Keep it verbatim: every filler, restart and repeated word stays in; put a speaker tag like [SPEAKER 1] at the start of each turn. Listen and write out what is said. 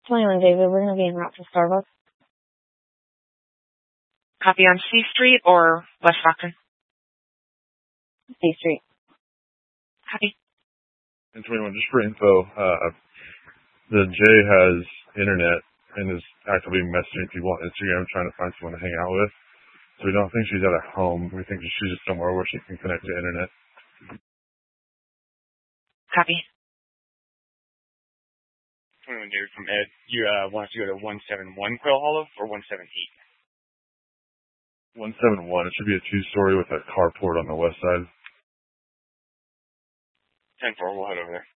[SPEAKER 1] twenty-one David, we're going to be en route to Starbucks.
[SPEAKER 2] Copy on C Street or West Stockton?
[SPEAKER 1] C Street.
[SPEAKER 2] Copy.
[SPEAKER 3] And twenty-one, just for info, uh, the J has internet and is actively messaging people on Instagram trying to find someone to hang out with. So we don't think she's at a home. We think she's just somewhere where she can connect to internet.
[SPEAKER 2] Copy.
[SPEAKER 4] twenty-one David from Ed. You uh, want us to go to one seven one Quail Hollow or one seven eight?
[SPEAKER 3] one seven one. It should be a two-story with a carport on the west side.
[SPEAKER 4] ten four, we'll head over there.